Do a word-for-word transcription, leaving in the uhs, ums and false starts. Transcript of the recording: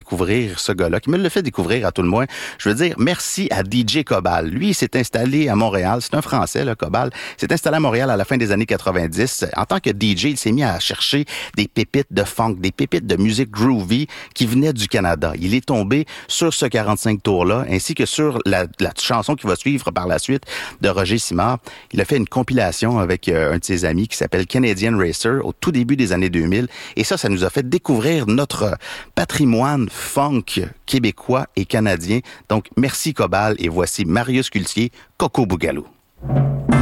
découvrir ce gars-là, qui me l'a fait découvrir à tout le moins. Je veux dire, merci à D J Cobal. Lui, il s'est installé à Montréal. C'est un Français, là, Cobal. Il s'est installé à Montréal à la fin des années quatre-vingt-dix. En tant que D J, il s'est mis à chercher des pépites de funk, des pépites de musique groovy qui venaient du Canada. Il est tombé sur ce quarante-cinq tours-là, ainsi que sur la, la chanson qui va suivre par la suite de Roger Simard. Il a fait une compilation avec euh, un de ses amis qui s'appelle Canadian Racer au tout début des années deux mille. Et ça, ça nous a fait découvrir notre patrimoine funk québécois et canadien. Donc, merci Cobal et voici Marius Cultier, Coco Bougalou.